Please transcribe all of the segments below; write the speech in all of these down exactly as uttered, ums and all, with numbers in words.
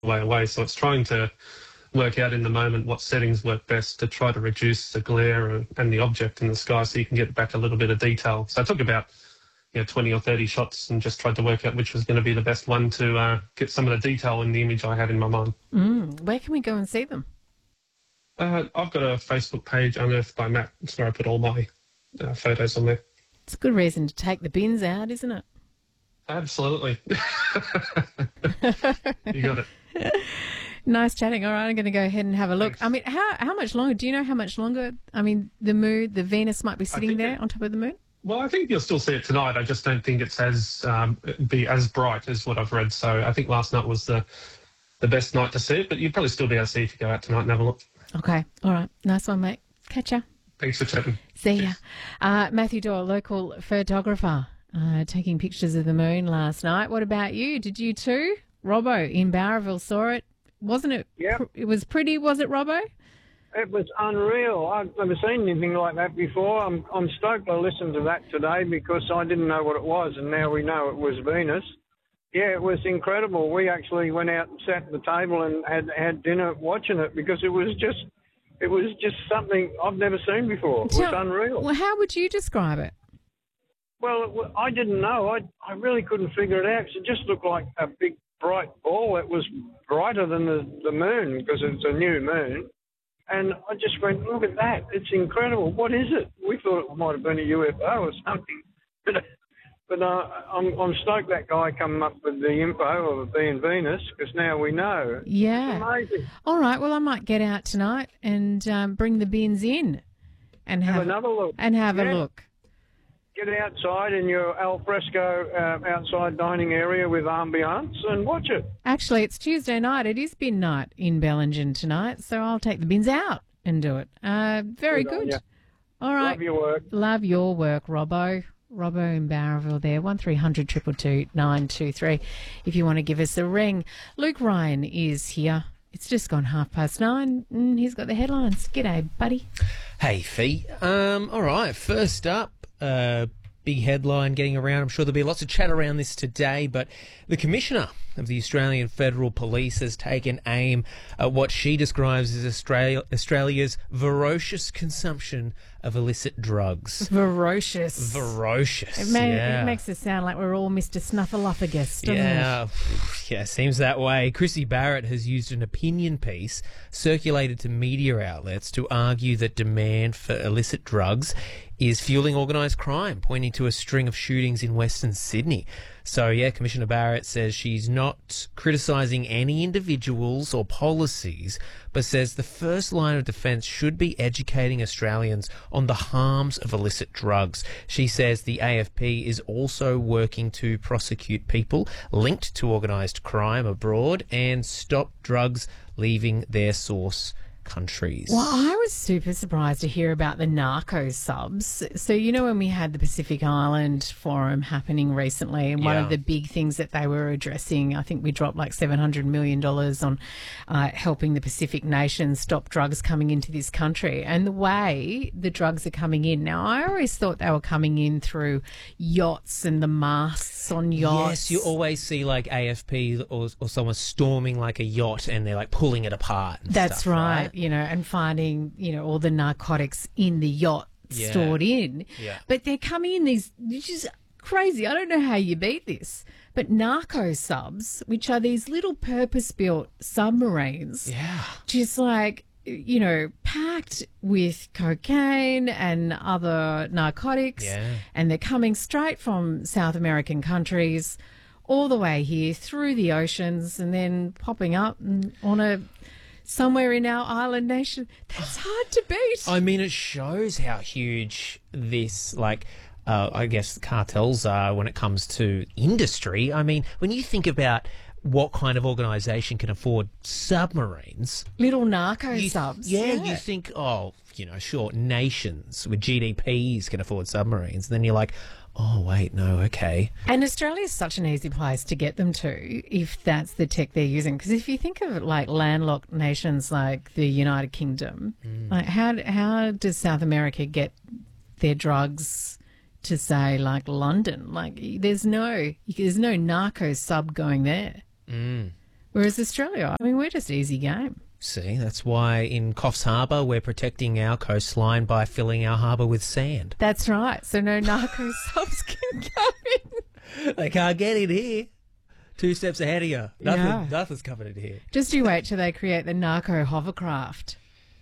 way away. So it's trying to work out in the moment what settings work best to try to reduce the glare and the object in the sky so you can get back a little bit of detail. So I took about you know, twenty or thirty shots and just tried to work out which was going to be the best one to uh, get some of the detail in the image I had in my mind. Mm. Where can we go and see them? Uh, I've got a Facebook page, Unearthed by Matt. That's where I put all my uh, photos on there. It's a good reason to take the bins out, isn't it? Absolutely. You got it. Nice chatting. All right, I'm going to go ahead and have a look. Thanks. I mean, how how much longer? Do you know how much longer? I mean, the moon, the Venus might be sitting there it, on top of the moon. Well, I think you'll still see it tonight. I just don't think it's as um, be as bright as what I've read. So I think last night was the the best night to see it, but you'd probably still be able to see if you go out tonight and have a look. Okay. All right. Nice one, mate. Catch ya. Thanks for chatting. See ya. Cheers. Uh, Matthew Doyle, local photographer, uh, taking pictures of the moon last night. What about you? Did you too? Robbo in Bowraville saw it. Wasn't it? Yep. Pr- it was pretty, was it, Robbo? It was unreal. I've never seen anything like that before. I'm I'm stoked I listened to that today because I didn't know what it was, and now we know it was Venus. Yeah, it was incredible. We actually went out and sat at the table and had had dinner watching it because it was just it was just something I've never seen before. It was Tell- unreal. Well, how would you describe it? Well, it, wa- I didn't know. I I really couldn't figure it out. It just looked like a big bright ball. It was brighter than the, the moon because it's a new moon. And I just went, look at that. It's incredible. What is it? We thought it might have been a U F O or something. But, but uh, I'm, I'm stoked that guy come up with the info of it being Venus because now we know. Yeah. It's amazing. All right. Well, I might get out tonight and um, bring the bins in and have, Have another look. And have Yeah. a look. Get outside in your al fresco uh, outside dining area with ambiance and watch it. Actually, it's Tuesday night. It is bin night in Bellingen tonight, so I'll take the bins out and do it. Uh, very Good on good. ya. All right. Love your work. Love your work, Robbo. Robbo in Bowraville there, one three hundred two two two nine two three if you want to give us a ring. Luke Ryan is here. It's just gone half past nine and he's got the headlines. G'day, buddy. Hey, Fee. Um, all right, first up, uh, big headline getting around. I'm sure there'll be lots of chat around this today, but the Commissioner of the Australian Federal Police has taken aim at what she describes as Australia, Australia's ferocious consumption of illicit drugs. Ferocious. Ferocious, It, may, yeah. it makes us sound like we're all Mister Snuffleupagus, doesn't it? Yeah, yeah, seems that way. Chrissy Barrett has used an opinion piece circulated to media outlets to argue that demand for illicit drugs is fueling organised crime, pointing to a string of shootings in Western Sydney. So, yeah, Commissioner Barrett says she's not criticising any individuals or policies, but says the first line of defence should be educating Australians on the harms of illicit drugs. She says the A F P is also working to prosecute people linked to organised crime abroad and stop drugs leaving their source countries. Well, I was super surprised to hear about the narco subs. So, you know, when we had the Pacific Island Forum happening recently, and one Yeah. of the big things that they were addressing, I think we dropped like seven hundred million dollars on uh, helping the Pacific nations stop drugs coming into this country. And the way the drugs are coming in. Now, I always thought they were coming in through yachts and the masts on yachts. Yes, you always see like A F P or, or someone storming like a yacht and they're like pulling it apart. And That's stuff, right, right? you know, and finding, you know, all the narcotics in the yacht Yeah. stored in. Yeah. But they're coming in these, which is crazy. I don't know how you beat this. But narco subs, which are these little purpose-built submarines, Yeah. just like, you know, packed with cocaine and other narcotics. Yeah. And they're coming straight from South American countries all the way here through the oceans and then popping up and on a somewhere in our island nation. That's hard to beat. I mean, it shows how huge this, like, uh, I guess, cartels are when it comes to industry. I mean, when you think about what kind of organisation can afford submarines, Little narco you, subs. yeah, you think, oh, you know, sure, nations with G D Ps can afford submarines. And then you're like, oh, wait, no, okay. And Australia is such an easy place to get them to if that's the tech they're using. Because if you think of it like landlocked nations like the United Kingdom, like how how does South America get their drugs to, say, like London? Like there's no there's no narco sub going there. Mm. Whereas Australia, I mean, we're just easy game. See, that's why in Coffs Harbour we're protecting our coastline by filling our harbour with sand. That's right. So no narco subs can come in. They can't get in here. Two steps ahead of you. Nothing, Yeah. Nothing's coming in here. Just you wait till they create the narco hovercraft.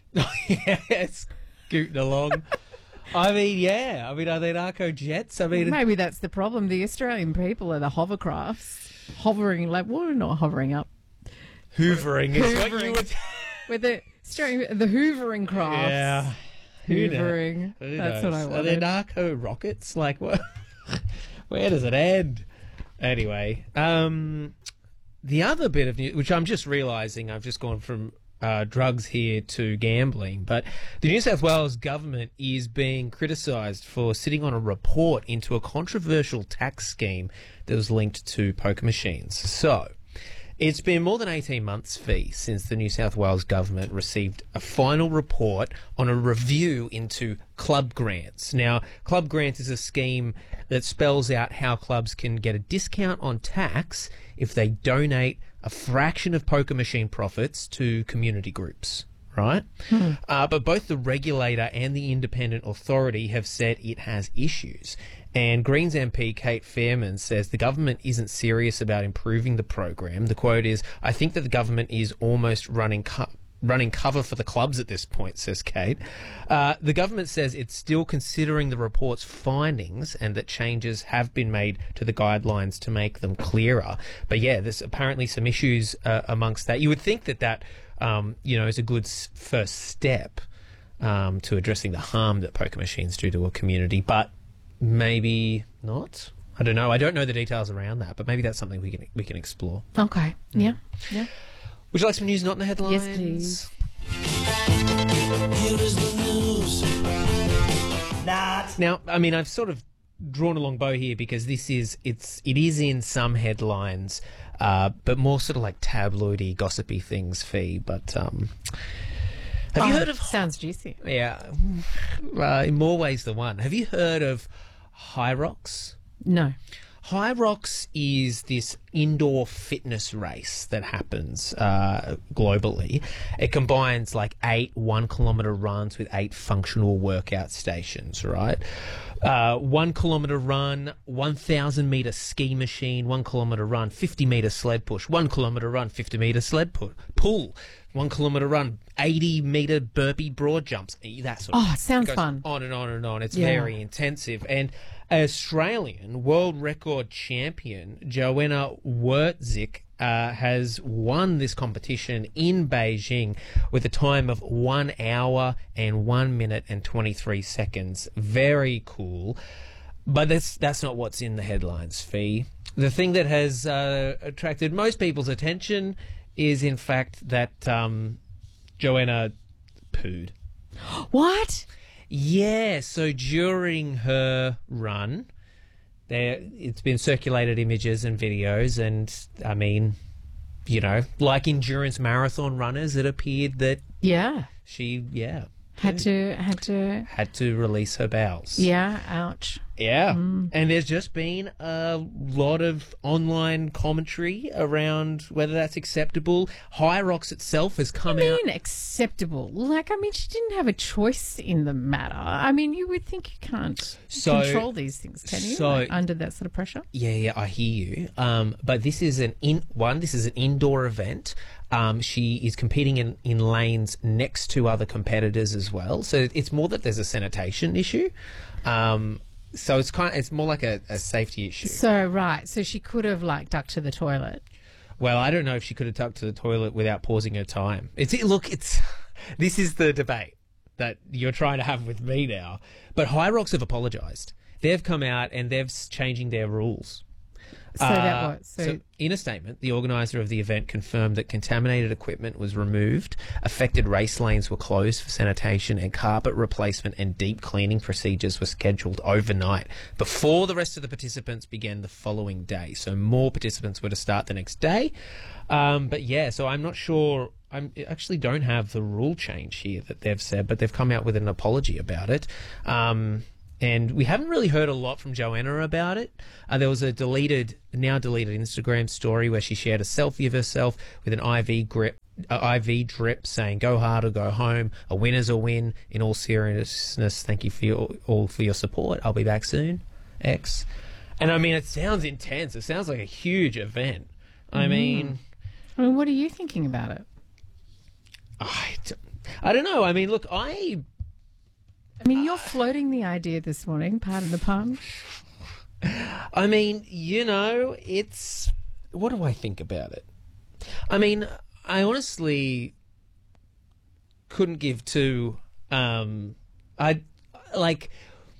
Yes, scooting along. I mean, yeah. I mean, are they narco jets? I mean, Maybe that's the problem. The Australian people are the hovercrafts, hovering like well, not hovering up hoovering is what you Hoovering. would. with the Australian, the hoovering crafts. Yeah. Who knows? Hoovering. Who That's knows? what I Are there wanted. narco rockets? Like, what? Where does it end? Anyway, um, the other bit of news, which I'm just realising, I've just gone from uh, drugs here to gambling, but the New South Wales government is being criticised for sitting on a report into a controversial tax scheme that was linked to poker machines. So, it's been more than eighteen months, Fee, since the New South Wales government received a final report on a review into club grants. Now, club grants is a scheme that spells out how clubs can get a discount on tax if they donate a fraction of poker machine profits to community groups, right? Hmm. Uh, but both the regulator and the independent authority have said it has issues. And Greens M P Kate Fairman says the government isn't serious about improving the program. The quote is, "I think that the government is almost running co- running cover for the clubs at this point," says Kate. Uh, the government says it's still considering the report's findings and that changes have been made to the guidelines to make them clearer. But yeah, there's apparently some issues uh, amongst that. You would think that that, um, you know, is a good s- first step um, to addressing the harm that poker machines do to a community, but maybe not. I don't know. I don't know the details around that, but maybe that's something we can we can explore. Okay. Yeah. Yeah. Would you like some news not in the headlines? Yes, please. Here is the news. Not. Now, I mean, I've sort of drawn a long bow here because this is it's it is in some headlines, uh, but more sort of like tabloidy, gossipy things. Fee, but um, have you Oh, heard of? Sounds juicy. Yeah, uh, in more ways than one. Have you heard of Hyrox? No. Hyrox is this indoor fitness race that happens uh, globally. It combines like eight one kilometre runs with eight functional workout stations, right? Uh, one kilometre run, one thousand metre ski machine, one kilometre run, fifty metre sled push, one kilometre run, fifty metre sled pu- pull, one kilometre run, eighty metre burpee broad jumps, that sort of Oh, it sounds goes fun. on and on and on. It's Yeah. very intensive. And Australian world record champion Joanna Wurtzik uh, has won this competition in Beijing with a time of one hour and one minute and twenty-three seconds. Very cool. But that's that's not what's in the headlines, Fee. The thing that has uh, attracted most people's attention is, in fact, that um, Joanna pooed. What? Yeah, so during her run, there it's been circulated images and videos, and I mean, you know, like endurance marathon runners, it appeared that Yeah. she, yeah, Had to, had to, had to release her bowels. yeah, ouch. Yeah. And there's just been a lot of online commentary around whether that's acceptable. Hyrox itself has come I out. mean, acceptable. Like, I mean, she didn't have a choice in the matter. I mean, you would think you can't So- control these things, can you? so- Like, under that sort of pressure? Yeah, yeah, I hear you. Um, but this is an in one. This is an indoor event. Um, she is competing in, in lanes next to other competitors as well. So it's more that there's a sanitation issue. Um, so it's kind of, it's more like a, a safety issue. So, right. So she could have, like, ducked to the toilet. Well, I don't know if she could have tucked to the toilet without pausing her time. It's look, it's this is the debate that you're trying to have with me now. But Hyrox have apologised. They've come out and they're changing their rules. So that was. So, So in a statement, the organiser of the event confirmed that contaminated equipment was removed, affected race lanes were closed for sanitation, and carpet replacement and deep cleaning procedures were scheduled overnight before the rest of the participants began the following day. So more participants were to start the next day. Um, but yeah, so I'm not sure. I'm, I actually don't have the rule change here that they've said, but they've come out with an apology about it. Um, and we haven't really heard a lot from Joanna about it. Uh, there was a deleted, now deleted Instagram story where she shared a selfie of herself with an I V grip, uh, I V drip saying, "Go hard or go home. A win's a win. In all seriousness, thank you for your, all for your support. I'll be back soon, X." And I mean, it sounds intense. It sounds like a huge event. I Mm. mean, I mean, what are you thinking about it? I, d- I don't know. I mean, look, I I mean, you're floating the idea this morning, pardon the pun. I mean, you know, it's... What do I think about it? I mean, I honestly couldn't give two... Um, I like...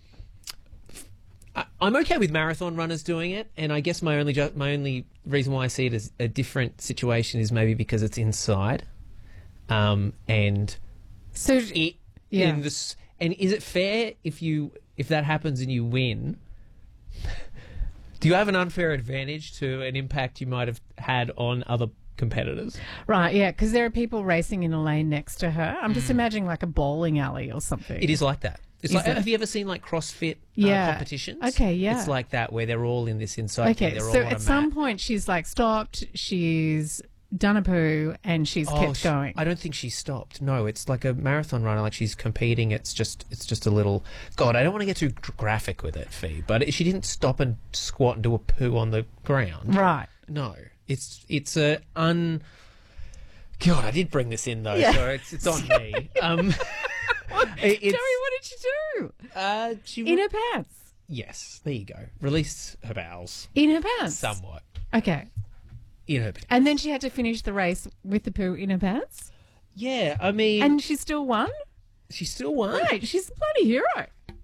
I, I'm okay with marathon runners doing it, and I guess my only ju- my only reason why I see it as a different situation is maybe because it's inside, um, and So, it yeah. in this. And is it fair if you if that happens and you win? Do you have an unfair advantage to an impact you might have had on other competitors? Right, yeah, because there are people racing in a lane next to her. I'm just imagining like a bowling alley or something. It is like that. It's Is like, it? have you ever seen like CrossFit uh, Yeah. competitions? Okay, yeah. It's like that where they're all in this inside thing. Okay, They're so all on at a some mat. point she's like stopped, she's done a poo, and she's Oh, kept sh- going. I don't think she stopped. No, it's like a marathon runner. Like she's competing. It's just, it's just a little. God, I don't want to get too gr- graphic with it, Fee. But she didn't stop and squat and do a poo on the ground. Right. No, it's it's a un. God, I did bring this in though, Yeah. so it's it's on me. Um, it- Joey, it's, what did you do? uh, she In her pants. yes, there you go. Released her bowels In her pants. somewhat Okay. in her pants. And then she had to finish the race with the poo in her pants? Yeah, I mean, And she still won? she still won. Right, she's a bloody hero.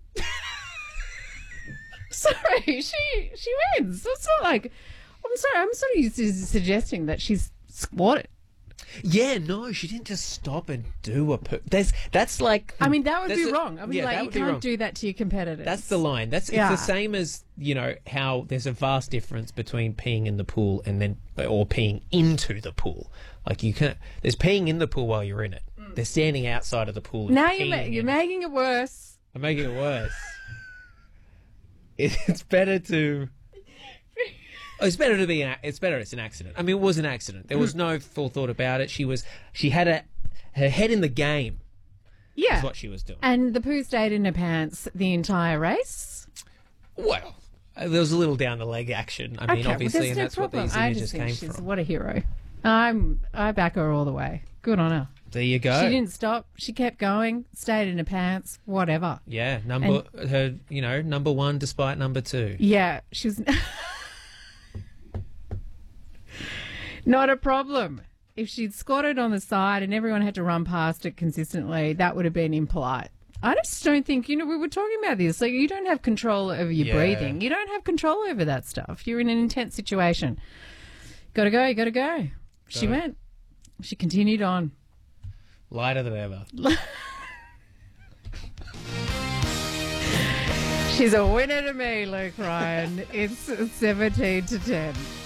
Sorry, she she wins. It's not like I'm sorry, I'm sort of used to suggesting that she's squatted. Yeah, no, she didn't just stop and do a poo. There's that's like. I mean, that would that's be a- wrong. I mean, yeah, like that you would be wrong. can't do that to your competitors. That's the line. That's Yeah. it's the same as, you know, how there's a vast difference between peeing in the pool and then or peeing into the pool. Like you can't. There's peeing in the pool while you're in it. They're standing outside of the pool. And Now you're ma- peeing you're in. making it worse. I'm making it worse. It- It's better to. Oh, it's better to be. An, it's better. It's an accident. I mean, it was an accident. There was no full thought about it. She was. She had a her head in the game. Yeah. Is what she was doing. And the poo stayed in her pants the entire race. Well, uh, there was a little down the leg action. I mean, well, obviously, there's and no that's problem. what these I images just think came she's from. what a hero. I'm I back her all the way. Good on her. There you go. She didn't stop. She kept going. Stayed in her pants. Whatever. Yeah, number her. You know, number one despite number two. Yeah, she's not a problem. If she'd squatted on the side and everyone had to run past it consistently, that would have been impolite. I just don't think, you know, we were talking about this. Like, you don't have control over your Yeah. breathing. You don't have control over that stuff. You're in an intense situation. Gotta go, you gotta go. She Go. went. She continued on. Lighter than ever. She's a winner to me, Luke Ryan. It's seventeen to ten.